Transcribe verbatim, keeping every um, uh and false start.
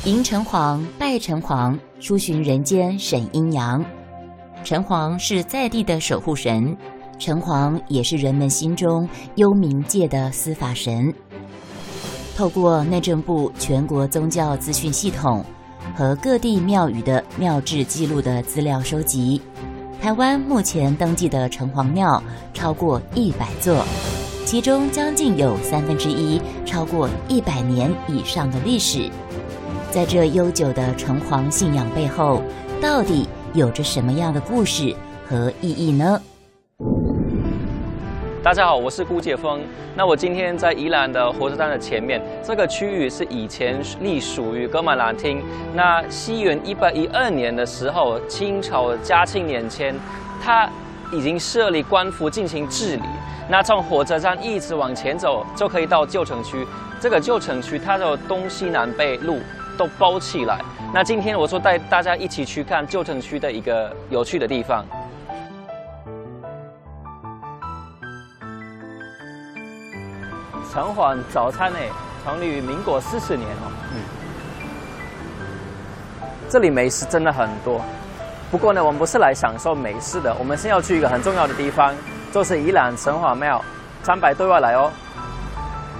迎城隍、拜城隍，出巡人间审阴阳。城隍是在地的守护神，城隍也是人们心中幽冥界的司法神。透过内政部全国宗教资讯系统和各地庙宇的庙志记录的资料收集，台湾目前登记的城隍庙超过一百座，其中将近有三分之一超过一百年以上的历史。在这悠久的城隍信仰背后，到底有着什么样的故事和意义呢？ 大家好，我是顾介峰。那我今天在宜兰的火车站的前面，这个区域是以前隶属于噶玛兰厅。那西元一八一二年的时候，清朝嘉庆年间，它已经设立官府进行治理。那从火车站一直往前走，就可以到旧城区。这个旧城区它的东西南北路都包起来。那今天我说带大家一起去看旧城区的一个有趣的地方。城隍早餐呢，成立于民国四十年哦。嗯，这里美食真的很多。不过呢，我们不是来享受美食的，我们先要去一个很重要的地方，就是宜兰城隍庙，参拜对外来哦。